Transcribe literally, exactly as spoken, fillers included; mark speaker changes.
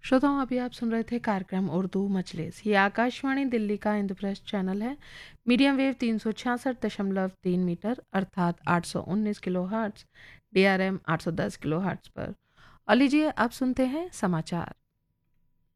Speaker 1: श्रोताओं, अभी आप सुन रहे थे कार्यक्रम उर्दू मजलिस। ये आकाशवाणी दिल्ली का इंद्रप्रस्थ चैनल है। मीडियम वेव तीन सौ छियासठ दशमलव तीन मीटर अर्थात आठ सौ उन्नीस kilo hertz, D R M आठ सौ दस किलो हर्ट्स पर। और लीजिए अब सुनते हैं समाचार।